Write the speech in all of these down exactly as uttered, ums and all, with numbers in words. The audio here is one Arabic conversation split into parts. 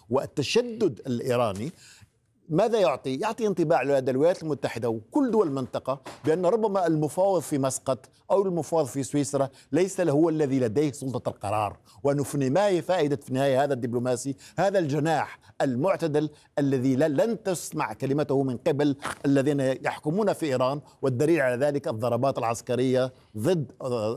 والتشدد الإيراني ماذا يعطي؟ يعطي انطباع لدى الولايات المتحدة وكل دول المنطقة بأن ربما المفاوض في مسقط أو المفاوض في سويسرا ليس له هو الذي لديه سلطة القرار، وأنه في النهاية فائدة في النهاية هذا الدبلوماسي، هذا الجناح المعتدل الذي لن تسمع كلمته من قبل الذين يحكمون في إيران، والدليل على ذلك الضربات العسكرية ضد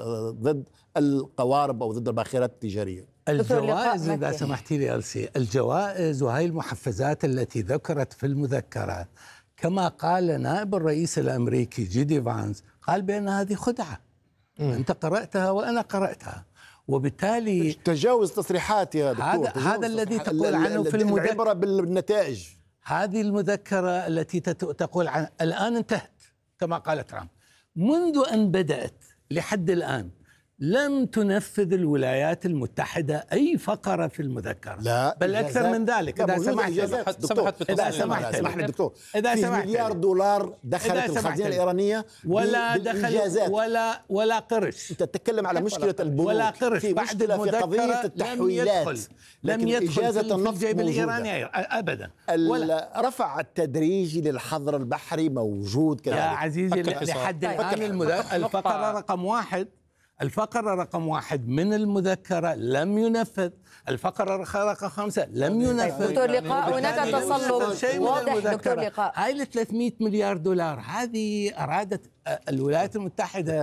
ضد القوارب أو ضد الباخرات التجارية. الجوائز إذا سمحتي لي ألسي، الجوائز وهي المحفزات التي ذكرت في المذكرة كما قال نائب الرئيس الأمريكي جي دي فانس، قال بأن هذه خدعة. م. أنت قرأتها وأنا قرأتها، وبالتالي تجاوز تصريحات يا دكتور. هذا هذا الذي تقول عنه في المذكرة، العبرة بالنتائج. هذه المذكرة التي تقول عن الآن انتهت كما قال ترامب، منذ أن بدأت لحد الآن لم تنفذ الولايات المتحدة أي فقرة في المذكرة، لا بل أكثر من ذلك. إذا سمحت سمحت إذا سمحت اسمح دكتور، إذا سمحت مليار دولار دخلت الخزينة الإيرانية ولا دخل ولا ولا قرش. أنت تتكلم على مشكلة البنوك ولا قرش في مشكلة في قضية التحويلات، لم يدخل إجازة النفط في الجيب الإيراني أبدا. الرفع التدريجي للحظر البحري موجود كذلك يا عزيزي. لحد الآن الفقرة رقم واحد الفقرة رقم واحد من المذكرة لم ينفذ، الفقرة رقم خمسة لم ينفذ. دكتور لقاء، هناك تصلب واضح. دكتور لقاء، هاي ال ثلاثمئة مليار دولار هذه أرادت الولايات المتحدة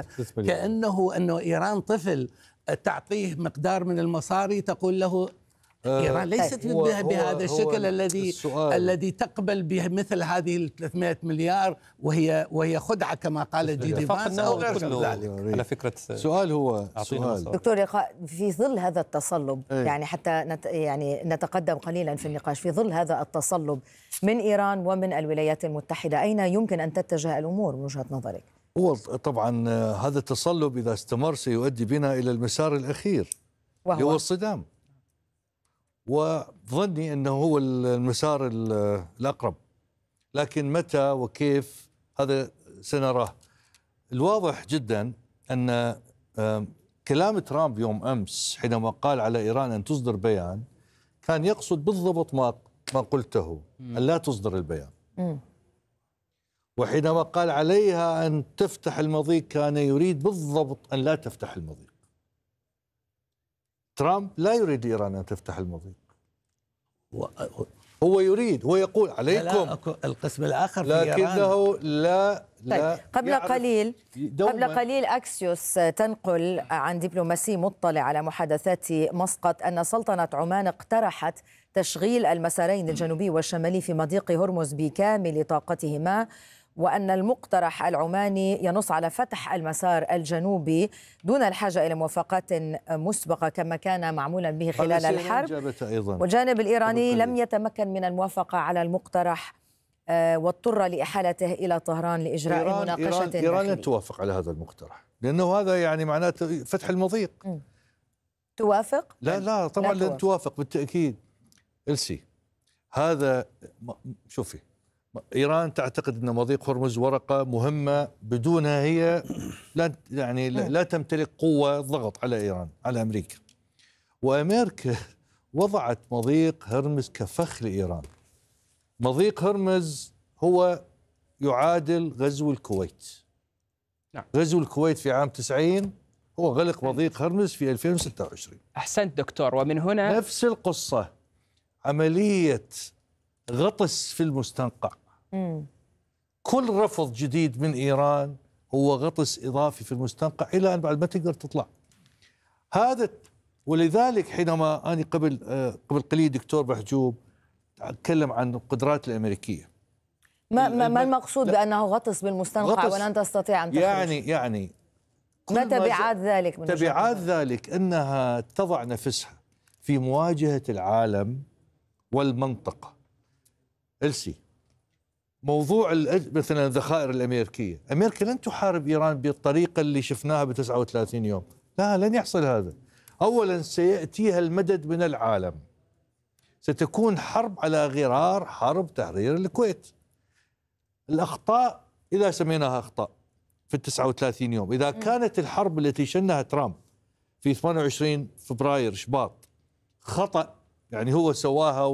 كأنه أنه إيران طفل تعطيه مقدار من المصاري تقول له إيران ليست بهذا الشكل الذي الذي تقبل بمثل هذه ال ثلاثمئة مليار وهي وهي خدعة كما قال جي دي فانس أو غير ذلك. على فكرة سؤال هو سؤال دكتور لقاء، في ظل هذا التصلب ايه؟ يعني حتى نت يعني نتقدم قليلا في النقاش، في ظل هذا التصلب من إيران ومن الولايات المتحدة، أين يمكن أن تتجه الأمور من وجهة نظرك؟ هو طبعا هذا التصلب إذا استمر سيؤدي بنا إلى المسار الأخير وهو هو الصدام، وظني أنه هو المسار الأقرب، لكن متى وكيف هذا سنراه. الواضح جدا أن كلام ترامب يوم أمس حينما قال على إيران أن تصدر بيان كان يقصد بالضبط ما ما قلته، أن لا تصدر البيان. م. وحينما قال عليها أن تفتح المضيق كان يريد بالضبط أن لا تفتح المضيق. ترامب لا يريد إيران أن تفتح المضيق، هو يريد، هو يقول عليكم القسم الآخر في لكنه لا لا طيب. قبل قليل قبل قليل أكسيوس تنقل عن دبلوماسي مطلع على محادثات مسقط أن سلطنة عمان اقترحت تشغيل المسارين الجنوبي والشمالي في مضيق هرمز بكامل طاقتهما، وأن المقترح العماني ينص على فتح المسار الجنوبي دون الحاجة إلى موافقات مسبقة كما كان معمولا به خلال الحرب، والجانب الإيراني لم يتمكن من الموافقة على المقترح واضطر لإحالته إلى طهران لإجراء إيران مناقشة إيران, إيران لن توافق على هذا المقترح، لأنه هذا يعني معناته فتح المضيق. م. توافق؟ لا لا طبعا لا لن توافق بالتأكيد. إلسي هذا شوفي، إيران تعتقد أن مضيق هرمز ورقة مهمة، بدونها هي لا يعني لا تمتلك قوة ضغط على إيران على أمريكا، وأمريكا وضعت مضيق هرمز كفخ لإيران. مضيق هرمز هو يعادل غزو الكويت. نعم. غزو الكويت في عام تسعين هو غلق مضيق هرمز في ألفين وستة وعشرين. أحسنت دكتور. ومن هنا نفس القصة، عملية غطس في المستنقع. مم. كل رفض جديد من إيران هو غطس إضافي في المستنقع إلى أن بعد ما تقدر تطلع. هذا ولذلك حينما أنا قبل قبل قليل دكتور محجوب أتكلم عن القدرات الأمريكية، ما ما المقصود بأنه غطس بالمستنقع غطس ولن تستطيع أن تخرج؟ يعني يعني ما تبعات ذلك؟ من تبعات ذلك أنها تضع نفسها في مواجهة العالم والمنطقة. إلسي موضوع مثلا الذخائر الأمريكية، أمريكا لن تحارب إيران بالطريقة اللي شفناها ب تسعة وثلاثين يوم، لا لن يحصل هذا. أولا سيأتيها المدد من العالم، ستكون حرب على غرار حرب تحرير الكويت. الأخطاء إذا سميناها أخطاء في التسعة وثلاثين يوم، إذا كانت الحرب التي شنها ترامب في ثمانية وعشرين فبراير شباط خطأ يعني هو سواها